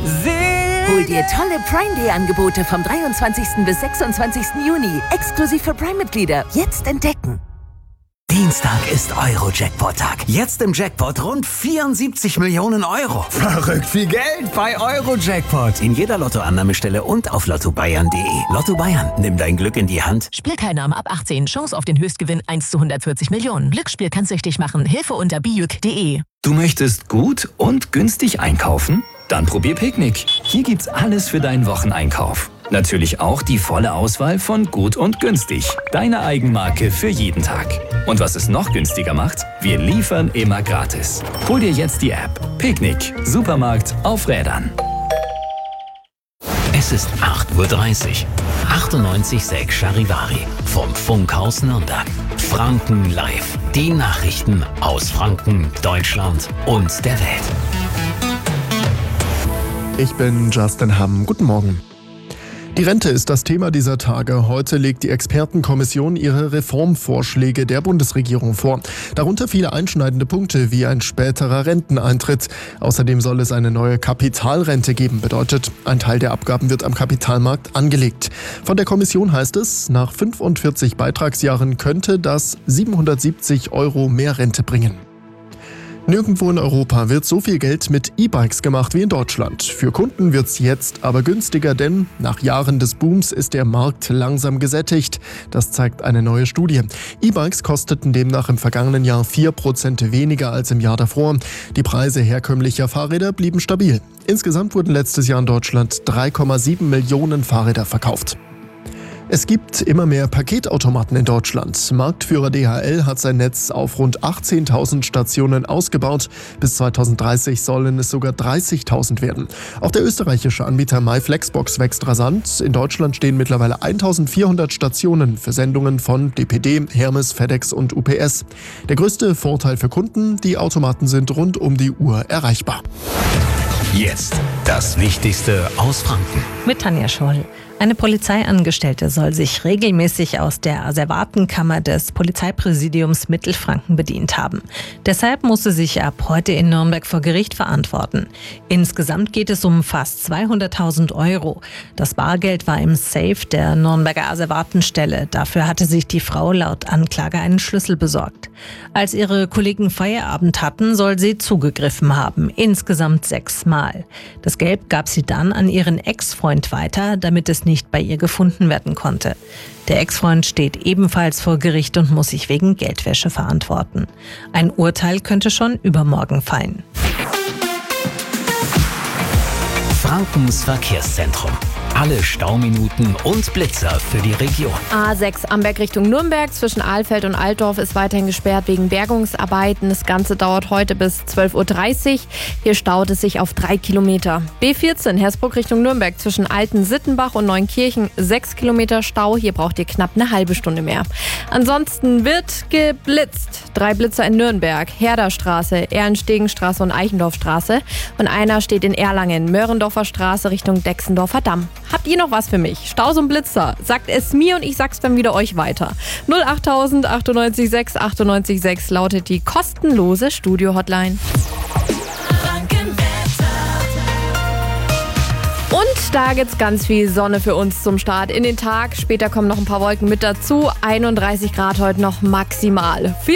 Hol dir tolle Prime Day Angebote vom 23. bis 26. Juni. Exklusiv für Prime-Mitglieder. Jetzt entdecken. Dienstag ist Euro-Jackpot-Tag. Jetzt im Jackpot rund 74 Millionen Euro. Verrückt viel Geld bei Euro-Jackpot. In jeder Lottoannahmestelle und auf lottobayern.de. Lotto Bayern, nimm dein Glück in die Hand. Spielteilnahme ab 18. Chance auf den Höchstgewinn 1 zu 140 Millionen. Glücksspiel kann süchtig machen. Hilfe unter bijuk.de. Du möchtest gut und günstig einkaufen? Dann probier Picknick. Hier gibt's alles für deinen Wocheneinkauf. Natürlich auch die volle Auswahl von Gut und Günstig. Deine Eigenmarke für jeden Tag. Und was es noch günstiger macht? Wir liefern immer gratis. Hol dir jetzt die App. Picknick. Supermarkt auf Rädern. Es ist 8:30 Uhr. 98,6 Charivari vom Funkhaus Nürnberg. Franken live. Die Nachrichten aus Franken, Deutschland und der Welt. Ich bin Justin Hamm. Guten Morgen. Die Rente ist das Thema dieser Tage. Heute legt die Expertenkommission ihre Reformvorschläge der Bundesregierung vor. Darunter viele einschneidende Punkte wie ein späterer Renteneintritt. Außerdem soll es eine neue Kapitalrente geben. Bedeutet, ein Teil der Abgaben wird am Kapitalmarkt angelegt. Von der Kommission heißt es, nach 45 Beitragsjahren könnte das 770 € mehr Rente bringen. Nirgendwo in Europa wird so viel Geld mit E-Bikes gemacht wie in Deutschland. Für Kunden wird's jetzt aber günstiger, denn nach Jahren des Booms ist der Markt langsam gesättigt. Das zeigt eine neue Studie. E-Bikes kosteten demnach im vergangenen Jahr 4% weniger als im Jahr davor. Die Preise herkömmlicher Fahrräder blieben stabil. Insgesamt wurden letztes Jahr in Deutschland 3,7 Millionen Fahrräder verkauft. Es gibt immer mehr Paketautomaten in Deutschland. Marktführer DHL hat sein Netz auf rund 18.000 Stationen ausgebaut. Bis 2030 sollen es sogar 30.000 werden. Auch der österreichische Anbieter MyFlexbox wächst rasant. In Deutschland stehen mittlerweile 1.400 Stationen für Sendungen von DPD, Hermes, FedEx und UPS. Der größte Vorteil für Kunden, die Automaten sind rund um die Uhr erreichbar. Jetzt das Wichtigste aus Franken. Mit Tanja Scholl. Eine Polizeiangestellte soll sich regelmäßig aus der Asservatenkammer des Polizeipräsidiums Mittelfranken bedient haben. Deshalb muss sie sich ab heute in Nürnberg vor Gericht verantworten. Insgesamt geht es um fast 200.000 €. Das Bargeld war im Safe der Nürnberger Asservatenstelle. Dafür hatte sich die Frau laut Anklage einen Schlüssel besorgt. Als ihre Kollegen Feierabend hatten, soll sie zugegriffen haben. Insgesamt 6 Mal. Das Geld gab sie dann an ihren Ex-Freund weiter, damit es nicht bei ihr gefunden werden konnte. Der Ex-Freund steht ebenfalls vor Gericht und muss sich wegen Geldwäsche verantworten. Ein Urteil könnte schon übermorgen fallen. Frankens Verkehrszentrum. Alle Stauminuten und Blitzer für die Region. A6 Amberg Richtung Nürnberg zwischen Ahlfeld und Altdorf ist weiterhin gesperrt wegen Bergungsarbeiten. Das Ganze dauert heute bis 12:30 Uhr. Hier staut es sich auf 3 Kilometer. B14 Hersbruck Richtung Nürnberg zwischen Alten-Sittenbach und Neunkirchen 6 Kilometer Stau. Hier braucht ihr knapp eine halbe Stunde mehr. Ansonsten wird geblitzt. 3 Blitzer in Nürnberg, Herderstraße, Ehrenstegenstraße und Eichendorfstraße. Und einer steht in Erlangen, Mörendorfer Straße Richtung Dexendorfer Damm. Habt ihr noch was für mich? Staus und Blitzer. Sagt es mir und ich sag's dann wieder euch weiter. 08000 98 6 lautet die kostenlose Studio-Hotline. Und da gibt's ganz viel Sonne für uns zum Start in den Tag. Später kommen noch ein paar Wolken mit dazu. 31 Grad heute noch maximal.